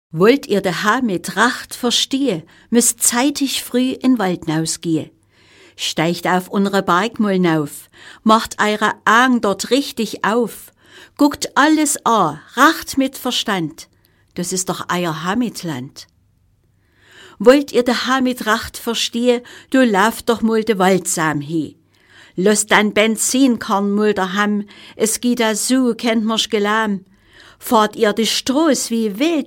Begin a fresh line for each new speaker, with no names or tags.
Wollt ihr daheim mit Tracht verstehe, müsst zeitig früh in Wald nausgehe. Steigt auf unsere Bergmullen auf, macht eure Augen dort richtig auf, guckt alles an, racht mit Verstand, das ist doch euer Heimatland. Wollt ihr daheim mit Tracht verstehe, du lauft doch mal de Waldsam he. Lasst dann Benzinkorn mal daheim, es geht da so, kennt mir's gelam. Fahrt ihr die Stroß wie wild,